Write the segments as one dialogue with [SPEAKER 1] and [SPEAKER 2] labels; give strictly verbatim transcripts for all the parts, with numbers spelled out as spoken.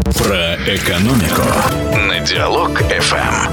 [SPEAKER 1] Про экономику на Диалог эф эм.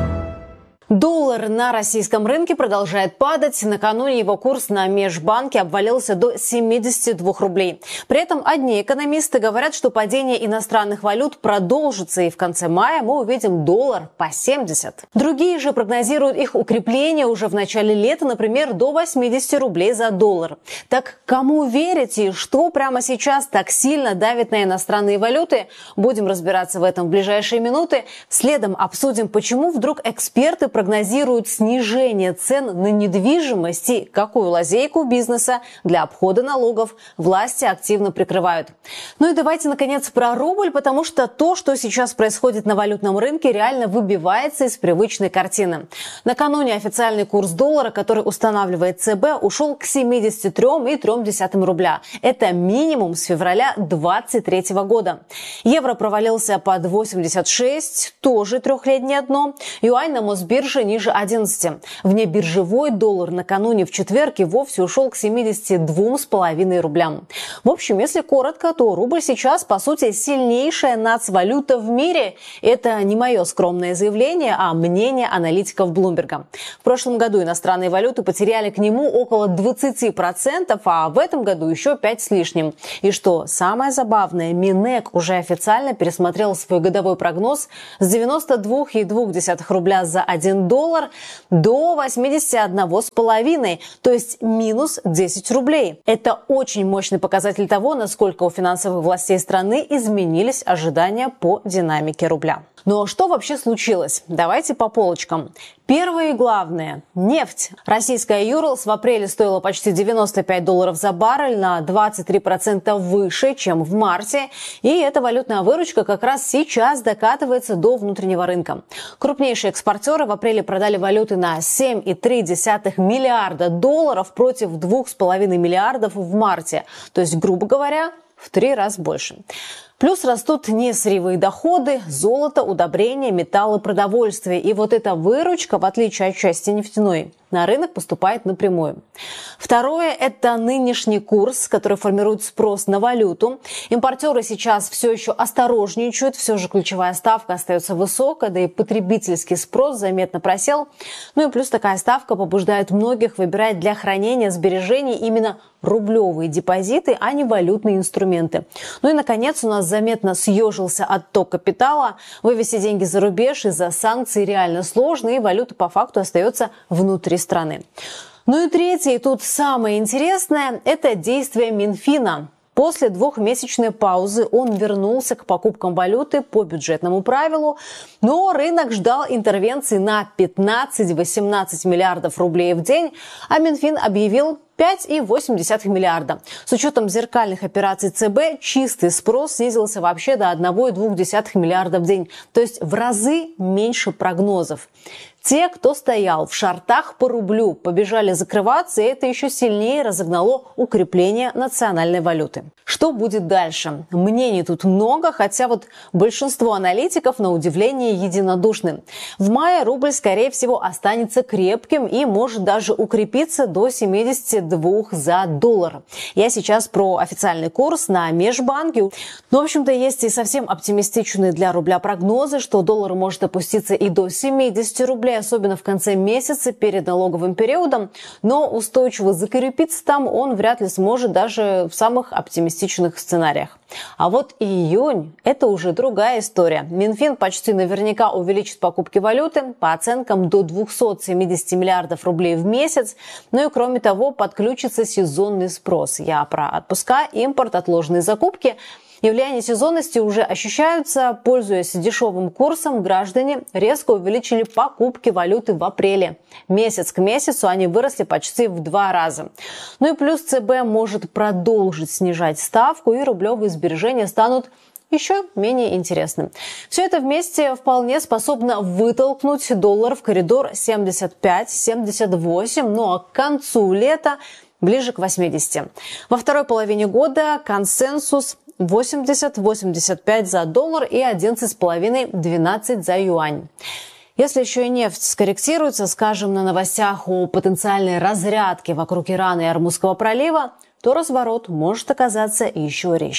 [SPEAKER 2] Доллар на российском рынке продолжает падать. Накануне его курс на межбанке обвалился до семидесяти двух рублей. При этом одни экономисты говорят, что падение иностранных валют продолжится, и в конце мая мы увидим доллар по семьдесят. Другие же прогнозируют их укрепление уже в начале лета, например, до восьмидесяти рублей за доллар. Так кому верить и что прямо сейчас так сильно давит на иностранные валюты? Будем разбираться в этом в ближайшие минуты. Следом обсудим, почему вдруг эксперты прогнозируют снижение цен на недвижимость и какую лазейку бизнеса для обхода налогов власти активно прикрывают. Ну и давайте, наконец, про рубль, потому что то, что сейчас происходит на валютном рынке, реально выбивается из привычной картины. Накануне официальный курс доллара, который устанавливает цэ бэ, ушел к семидесяти трём и трём десятым рубля. Это минимум с февраля двадцать третьего года. Евро провалился под восемьдесят шесть, тоже трехлетнее дно. Юань на Мосбирже ниже одиннадцати. Внебиржевой доллар накануне в четверг и вовсе ушел к семидесяти двум с половиной рублям. В общем, если коротко, то рубль сейчас, по сути, сильнейшая нацвалюта в мире. Это не мое скромное заявление, а мнение аналитиков Блумберга. В прошлом году иностранные валюты потеряли к нему около двадцати процентов, а в этом году еще пять с лишним. И что самое забавное, Минэк уже официально пересмотрел свой годовой прогноз с девяноста двух и двух десятых рубля за один доллар до восьмидесяти одного с половиной, то есть минус десять рублей. Это очень мощный показатель того, насколько у финансовых властей страны изменились ожидания по динамике рубля. Но что вообще случилось? Давайте по полочкам. Первое и главное – нефть. Российская Юралс в апреле стоила почти девяносто пять долларов за баррель, на двадцать три процента выше, чем в марте. И эта валютная выручка как раз сейчас докатывается до внутреннего рынка. Крупнейшие экспортеры в апреле продали валюты на семь и три десятых миллиарда долларов против двух с половиной миллиардов в марте. То есть, грубо говоря, в три раза больше. Плюс растут несырьевые доходы, золото, удобрения, металлы, продовольствие. И вот эта выручка, в отличие от части нефтяной, на рынок поступает напрямую. Второе – это нынешний курс, который формирует спрос на валюту. Импортеры сейчас все еще осторожничают, все же ключевая ставка остается высокой, да и потребительский спрос заметно просел. Ну и плюс такая ставка побуждает многих выбирать для хранения сбережений именно рублевые депозиты, а не валютные инструменты. Ну и, наконец, у нас заметно съежился отток капитала. Вывести деньги за рубеж из-за санкций реально сложно, и валюта по факту остается внутри страны. Ну и третье, и тут самое интересное, это действие Минфина. После двухмесячной паузы он вернулся к покупкам валюты по бюджетному правилу, но рынок ждал интервенции на пятнадцать-восемнадцать миллиардов рублей в день, а Минфин объявил пять и восемь десятых миллиарда. С учетом зеркальных операций цэ бэ чистый спрос снизился вообще до одного и двух десятых миллиарда в день, то есть в разы меньше прогнозов. Те, кто стоял в шортах по рублю, побежали закрываться, и это еще сильнее разогнало укрепление национальной валюты. Что будет дальше? Мнений тут много, хотя вот большинство аналитиков, на удивление, единодушны. В мае рубль, скорее всего, останется крепким и может даже укрепиться до семидесяти двух за доллар. Я сейчас про официальный курс на межбанке. Но, в общем-то, есть и совсем оптимистичные для рубля прогнозы, что доллар может опуститься и до семидесяти рублей, особенно в конце месяца перед налоговым периодом, но устойчиво закрепиться там он вряд ли сможет даже в самых оптимистичных сценариях. А вот июнь – это уже другая история. Минфин почти наверняка увеличит покупки валюты, по оценкам до двухсот семидесяти миллиардов рублей в месяц. Ну и кроме того, подключится сезонный спрос. Я про отпуска, импорт, отложенные закупки. И влияние сезонности уже ощущаются. Пользуясь дешевым курсом, граждане резко увеличили покупки валюты в апреле. Месяц к месяцу они выросли почти в два раза. Ну и плюс цэ бэ может продолжить снижать ставку, и рублевые сбережения станут еще менее интересным. Все это вместе вполне способно вытолкнуть доллар в коридор семьдесят пять - семьдесят восемь, ну а к концу лета ближе к восьмидесяти. Во второй половине года консенсус восемьдесят - восемьдесят пять за доллар и одиннадцать с половиной - двенадцать за юань. Если еще и нефть скорректируется, скажем, на новостях о потенциальной разрядке вокруг Ирана и Ормузского пролива, то разворот может оказаться еще резче.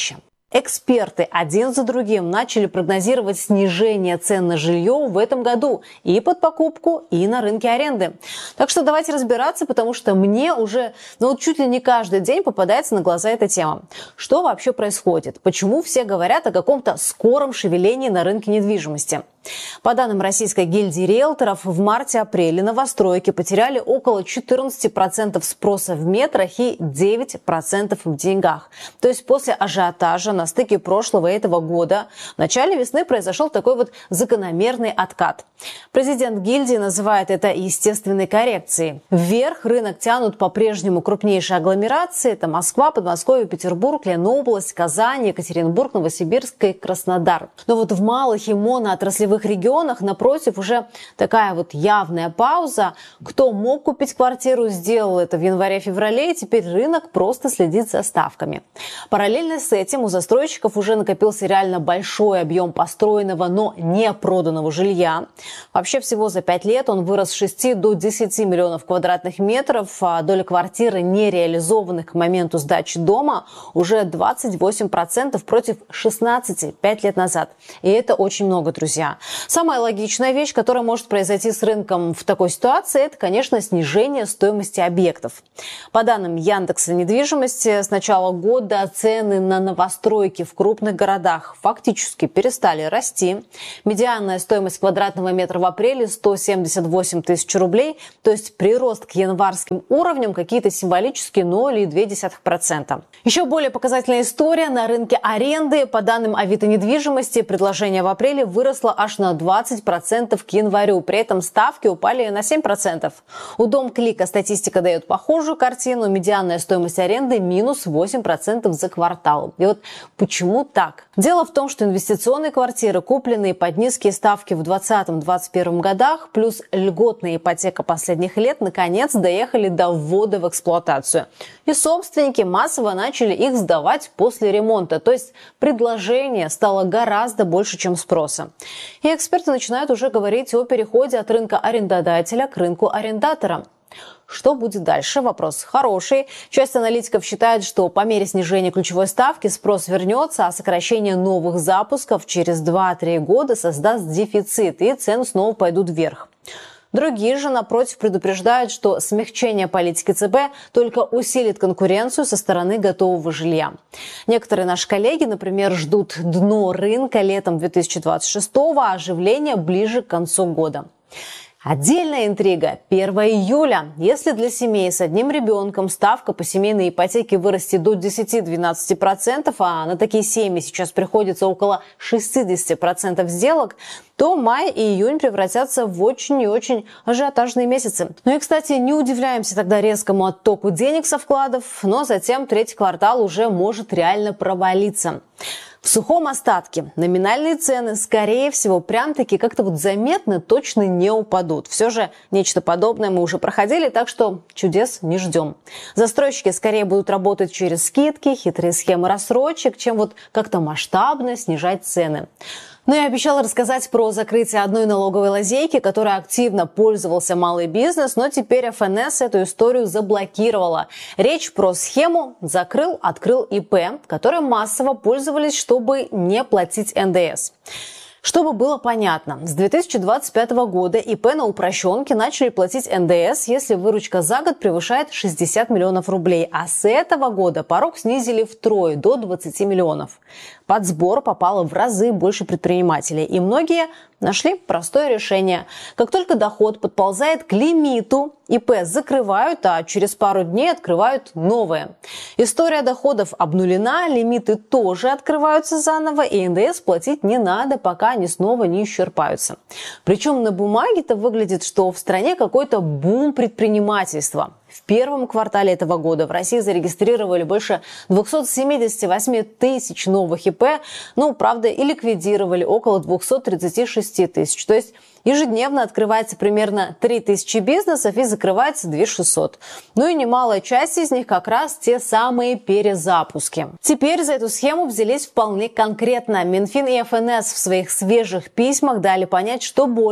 [SPEAKER 2] Эксперты один за другим начали прогнозировать снижение цен на жилье в этом году и под покупку, и на рынке аренды. Так что давайте разбираться, потому что мне уже ну, вот чуть ли не каждый день попадается на глаза эта тема. Что вообще происходит? Почему все говорят о каком-то скором шевелении на рынке недвижимости? По данным Российской гильдии риэлторов, в марте-апреле новостройки потеряли около четырнадцать процентов спроса в метрах и девять процентов в деньгах. То есть после ажиотажа на стыке прошлого и этого года в начале весны произошел такой вот закономерный откат. Президент гильдии называет это естественной коррекцией. Вверх рынок тянут по-прежнему крупнейшие агломерации. Это Москва, Подмосковье, Петербург, Ленобласть, Казань, Екатеринбург, Новосибирск и Краснодар. Но вот в малых и моноотраслевых В регионах, напротив, уже такая вот явная пауза. Кто мог купить квартиру, сделал это в январе-феврале, и теперь рынок просто следит за ставками. Параллельно с этим у застройщиков уже накопился реально большой объем построенного, но не проданного жилья. Вообще всего за пять лет он вырос с шести до десяти миллионов квадратных метров, а доля квартир, нереализованных к моменту сдачи дома, уже двадцать восемь процентов против шестнадцати процентов пять лет назад. И это очень много, друзья. Самая логичная вещь, которая может произойти с рынком в такой ситуации, это, конечно, снижение стоимости объектов. По данным Яндекса недвижимости, с начала года цены на новостройки в крупных городах фактически перестали расти. Медианная стоимость квадратного метра в апреле сто семьдесят восемь тысяч рублей, то есть прирост к январским уровням какие-то символические ноль целых две десятых процента. Еще более показательная история на рынке аренды. По данным Авито недвижимости, предложение в апреле выросло аж на двадцать процентов к январю. При этом ставки упали на семь процентов. У Дом.Клика статистика дает похожую картину. Медианная стоимость аренды минус восемь процентов за квартал. И вот почему так? Дело в том, что инвестиционные квартиры, купленные под низкие ставки в двадцатом-двадцать первом годах, плюс льготная ипотека последних лет, наконец доехали до ввода в эксплуатацию. И собственники массово начали их сдавать после ремонта. То есть предложение стало гораздо больше, чем спроса. И эксперты начинают уже говорить о переходе от рынка арендодателя к рынку арендатора. Что будет дальше? Вопрос хороший. Часть аналитиков считает, что по мере снижения ключевой ставки спрос вернется, а сокращение новых запусков через два-три года создаст дефицит, и цены снова пойдут вверх. Другие же, напротив, предупреждают, что смягчение политики ЦБ только усилит конкуренцию со стороны готового жилья. Некоторые наши коллеги, например, ждут дно рынка летом две тысячи двадцать шестого, а оживление ближе к концу года. Отдельная интрига – первого июля. Если для семей с одним ребенком ставка по семейной ипотеке вырастет до десяти-двенадцати процентов, а на такие семьи сейчас приходится около шестидесяти процентов сделок, то май и июнь превратятся в очень и очень ажиотажные месяцы. Ну и, кстати, не удивляемся тогда резкому оттоку денег со вкладов, но затем третий квартал уже может реально провалиться. В сухом остатке номинальные цены, скорее всего, прям-таки как-то вот заметно точно не упадут. Все же нечто подобное мы уже проходили, так что чудес не ждем. Застройщики скорее будут работать через скидки, хитрые схемы рассрочек, чем вот как-то масштабно снижать цены. Но я обещала рассказать про закрытие одной налоговой лазейки, которой активно пользовался малый бизнес, но теперь эф эн эс эту историю заблокировала. Речь про схему «закрыл, открыл ИП», которой массово пользовались, чтобы не платить эн дэ эс. Чтобы было понятно, с две тысячи двадцать пятого года ИП на упрощенке начали платить эн дэ эс, если выручка за год превышает шестьдесят миллионов рублей, а с этого года порог снизили втрое, до двадцати миллионов. Под сбор попало в разы больше предпринимателей, и многие нашли простое решение. Как только доход подползает к лимиту, ИП закрывают, а через пару дней открывают новое. История доходов обнулена, лимиты тоже открываются заново, и эн дэ эс платить не надо, пока они снова не исчерпаются. Причем на бумаге-то выглядит, что в стране какой-то бум предпринимательства. В первом квартале этого года в России зарегистрировали больше двухсот семидесяти восьми тысяч новых ИП, ну, правда, и ликвидировали около двухсот тридцати шести тысяч. То есть ежедневно открывается примерно три тысячи бизнесов и закрывается две тысячи шестьсот. Ну и немалая часть из них как раз те самые перезапуски. Теперь за эту схему взялись вполне конкретно. Минфин и эф эн эс в своих свежих письмах дали понять, что больше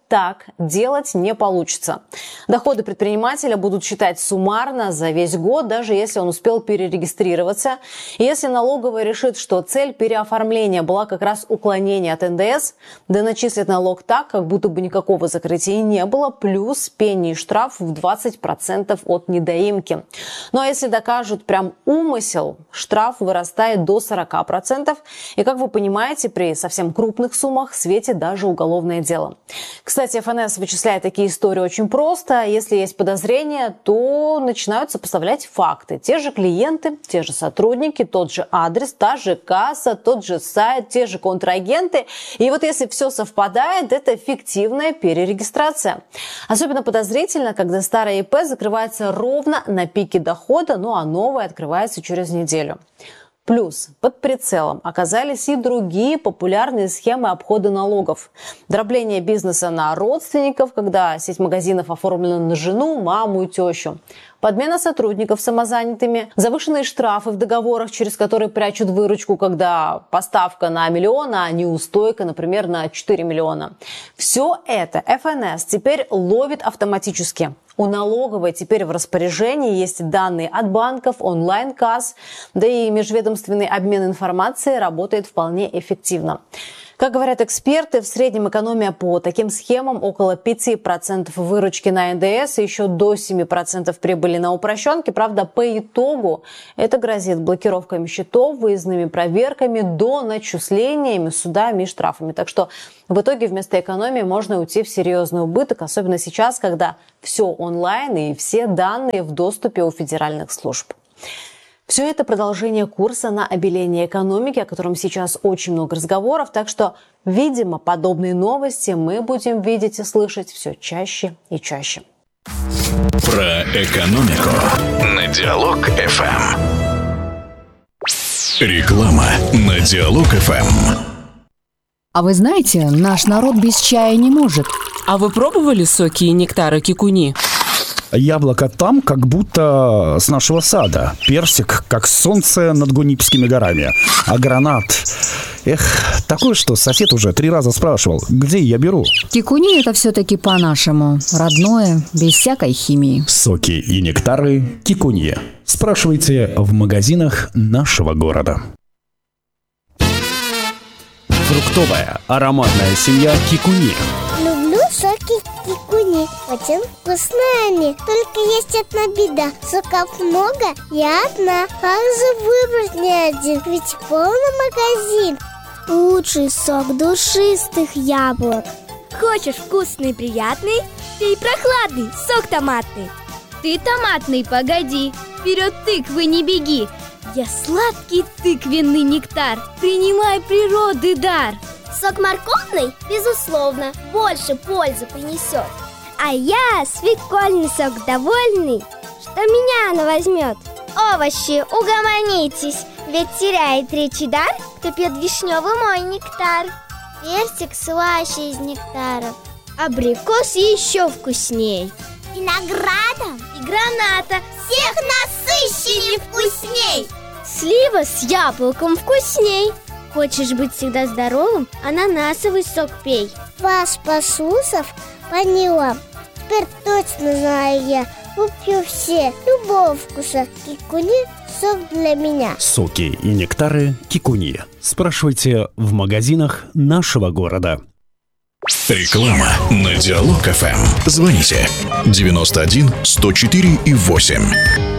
[SPEAKER 2] так делать не получится. Доходы предпринимателя будут считать суммарно за весь год, даже если он успел перерегистрироваться. И если налоговая решит, что цель переоформления была как раз уклонение от эн дэ эс, да начислит налог так, как будто бы никакого закрытия не было, плюс пени и штраф в двадцать процентов от недоимки. Ну а если докажут прям умысел, штраф вырастает до сорок процентов. И, как вы понимаете, при совсем крупных суммах светит даже уголовное дело. Кстати, эф эн эс вычисляет такие истории очень просто. Если есть подозрения, то начинают сопоставлять факты. Те же клиенты, те же сотрудники, тот же адрес, та же касса, тот же сайт, те же контрагенты. И вот если все совпадает, это фиктивная перерегистрация. Особенно подозрительно, когда старое и пэ закрывается ровно на пике дохода, ну а новое открывается через неделю. Плюс под прицелом оказались и другие популярные схемы обхода налогов. Дробление бизнеса на родственников, когда сеть магазинов оформлена на жену, маму и тещу. Подмена сотрудников самозанятыми, завышенные штрафы в договорах, через которые прячут выручку, когда поставка на миллион, а неустойка, например, на четыре миллиона. Все это эф эн эс теперь ловит автоматически. У налоговой теперь в распоряжении есть данные от банков, онлайн-касс, да и межведомственный обмен информацией работает вполне эффективно. Как говорят эксперты, в среднем экономия по таким схемам около пяти процентов выручки на эн дэ эс и еще до семи процентов прибыли на упрощенке. Правда, по итогу это грозит блокировками счетов, выездными проверками, до начислениями, судами и штрафами. Так что в итоге вместо экономии можно уйти в серьезный убыток, особенно сейчас, когда все онлайн и все данные в доступе у федеральных служб. Все это продолжение курса на обеление экономики, о котором сейчас очень много разговоров. Так что, видимо, подобные новости мы будем видеть и слышать все чаще и чаще.
[SPEAKER 1] Про экономику на Диалог эф эм. Реклама на Диалог эф эм.
[SPEAKER 3] А вы знаете, наш народ без чая не может.
[SPEAKER 4] А вы пробовали соки и нектары кикуни?
[SPEAKER 5] Яблоко там, как будто с нашего сада. Персик, как солнце над Гунипскими горами. А гранат... Эх, такое, что сосед уже три раза спрашивал, где я беру.
[SPEAKER 3] Кикуни – это все-таки по-нашему. Родное, без всякой химии.
[SPEAKER 5] Соки и нектары кикуни. Спрашивайте в магазинах нашего города. Фруктовая ароматная семья кикуни.
[SPEAKER 6] Люблю соки кикуни, очень вкусные они. Только есть одна беда, соков много, я одна. Как же выбрать не один, ведь полный магазин. Лучший сок душистых яблок.
[SPEAKER 7] Хочешь вкусный и приятный? Пей прохладный, сок томатный. Ты томатный, погоди, вперед тыквы не беги. Я сладкий тыквенный нектар, принимай природы дар.
[SPEAKER 6] Сок морковный, безусловно, больше пользы принесет. А я свекольный сок довольный, что меня она возьмет. Овощи, угомонитесь, ведь теряет речи дар, кто пьет вишневый мой нектар. Персик слаще из нектаров,
[SPEAKER 7] абрикос еще вкусней.
[SPEAKER 6] Виноградом и граната всех насыщеннее вкусней.
[SPEAKER 7] Слива с яблоком вкусней. Хочешь быть всегда здоровым? Ананасовый сок пей.
[SPEAKER 6] Вас, послушав, поняла. Теперь точно знаю я. Куплю все, любого вкуса. Кикуни – сок для меня.
[SPEAKER 5] Соки и нектары кикуни. Спрашивайте в магазинах нашего города.
[SPEAKER 1] Реклама на Диалог эф эм. Звоните девяносто один сто четыре и восемь.